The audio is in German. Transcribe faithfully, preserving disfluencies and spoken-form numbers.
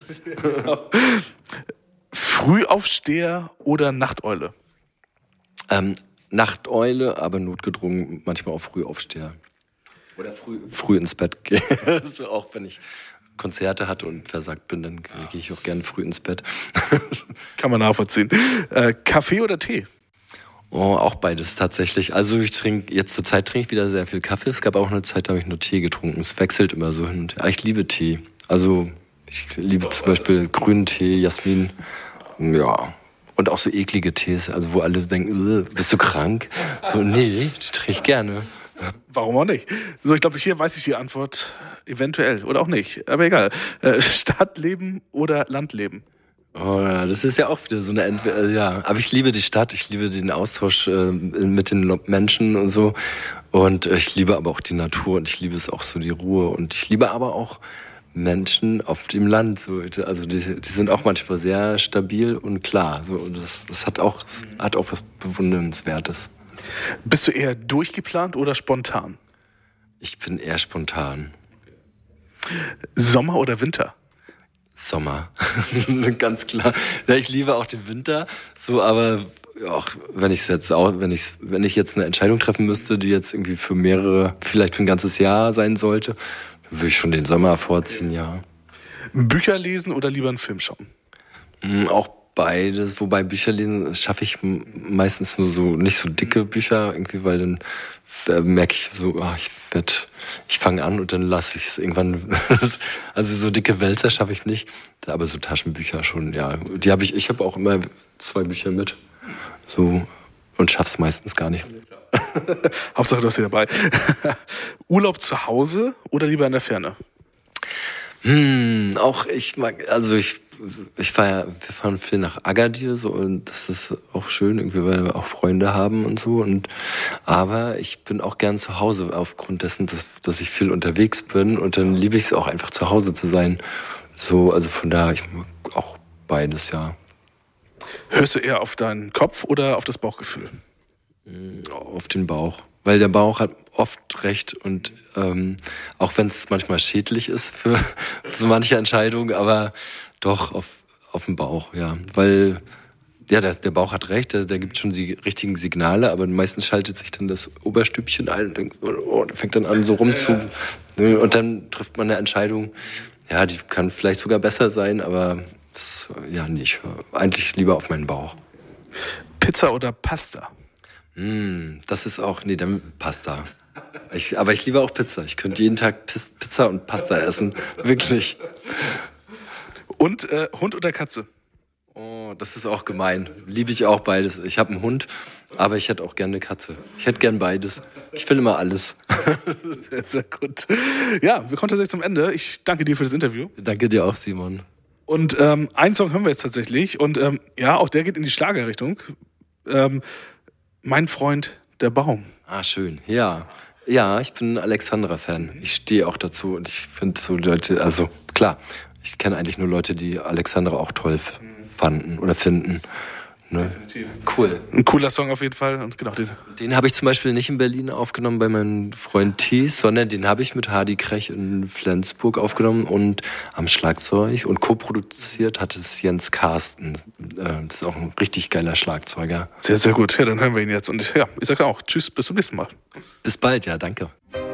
Frühaufsteher oder Nachteule? Ähm, Nachteule, aber notgedrungen manchmal auch Frühaufsteher. Oder früh, früh ins Bett gehen. So, auch wenn ich Konzerte hatte und versagt bin, dann gehe ich auch gerne früh ins Bett. Kann man nachvollziehen. Äh, Kaffee oder Tee? Oh, auch beides tatsächlich. Also ich trinke, jetzt zur Zeit trinke ich wieder sehr viel Kaffee. Es gab auch eine Zeit, da habe ich nur Tee getrunken. Es wechselt immer so hin und her. Ich liebe Tee. Also ich liebe zum Beispiel grünen Tee, Jasmin, ja. Und auch so eklige Tees, also wo alle denken, bist du krank? So, nee, die trinke ich gerne. Warum auch nicht? So, ich glaube, hier weiß ich die Antwort. Eventuell oder auch nicht. Aber egal. Äh, Stadtleben oder Landleben? Oh ja, das ist ja auch wieder so eine Entweder, ja. Aber ich liebe die Stadt, ich liebe den Austausch äh, mit den Menschen und so. Und ich liebe aber auch die Natur und ich liebe es auch so die Ruhe. Und ich liebe aber auch Menschen auf dem Land. So. Also die, die sind auch manchmal sehr stabil und klar. So. Und das, das hat auch, das hat auch was Bewundernswertes. Bist du eher durchgeplant oder spontan? Ich bin eher spontan. Sommer oder Winter? Sommer, ganz klar. Ja, ich liebe auch den Winter, so, aber auch wenn ich jetzt auch, wenn ich, wenn ich jetzt eine Entscheidung treffen müsste, die jetzt irgendwie für mehrere, vielleicht für ein ganzes Jahr sein sollte, dann würde ich schon den Sommer vorziehen, ja. Bücher lesen oder lieber einen Film schauen? Auch beides, wobei Bücher lesen schaffe ich meistens nur so, nicht so dicke Bücher irgendwie, weil dann äh, merke ich so, ach, ich werde, ich fange an und dann lasse ich es irgendwann. Also so dicke Wälzer schaffe ich nicht, aber so Taschenbücher schon, ja. Die habe ich, ich habe auch immer zwei Bücher mit, so, und schaff's meistens gar nicht. Hauptsache du hast sie dabei. Urlaub zu Hause oder lieber in der Ferne? Hm, auch ich mag, also ich Ich fahr ja, wir fahren viel nach Agadir, so, und das ist auch schön, irgendwie, weil wir auch Freunde haben und so. Und aber ich bin auch gern zu Hause aufgrund dessen, dass, dass ich viel unterwegs bin, und dann liebe ich es auch einfach zu Hause zu sein. So, also von daher, ich mag auch beides, ja. Hörst du eher auf deinen Kopf oder auf das Bauchgefühl? Auf den Bauch. Weil der Bauch hat oft recht, und ähm, auch wenn es manchmal schädlich ist für so manche Entscheidungen, aber doch auf, auf den Bauch, ja. Weil, ja, der, der Bauch hat recht, der, der gibt schon die richtigen Signale, aber meistens schaltet sich dann das Oberstübchen ein und denkt, oh, fängt dann an so rumzu. Und dann trifft man eine Entscheidung, ja, die kann vielleicht sogar besser sein, aber das, ja, nicht. Eigentlich lieber auf meinen Bauch. Pizza oder Pasta? Mm, das ist auch, nee, dann Pasta. Ich, aber ich liebe auch Pizza. Ich könnte jeden Tag Pizza und Pasta essen. Wirklich. Und äh, Hund oder Katze? Oh, das ist auch gemein. Liebe ich auch beides. Ich habe einen Hund, aber ich hätte auch gerne eine Katze. Ich hätte gern beides. Ich will immer alles. Sehr, sehr gut. Ja, wir kommen tatsächlich zum Ende. Ich danke dir für das Interview. Danke dir auch, Simon. Und ähm, einen Song hören wir jetzt tatsächlich. Und ähm, ja, auch der geht in die Schlagerrichtung. Ähm, Mein Freund, der Baum. Ah, schön. Ja. Ja, ich bin ein Alexandra-Fan. Ich stehe auch dazu, und ich finde so Leute, also klar, ich kenne eigentlich nur Leute, die Alexandra auch toll f- fanden oder finden. Ne? Definitiv. Cool. Ein cooler Song auf jeden Fall. Und genau den. Den habe ich zum Beispiel nicht in Berlin aufgenommen bei meinem Freund Thies, sondern den habe ich mit Hardy Krech in Flensburg aufgenommen und am Schlagzeug, und co-produziert hat es Jens Karsten. Das ist auch ein richtig geiler Schlagzeuger. Sehr, sehr gut. Ja, dann hören wir ihn jetzt. Und ja, ich sage auch tschüss, bis zum nächsten Mal. Bis bald, ja, danke.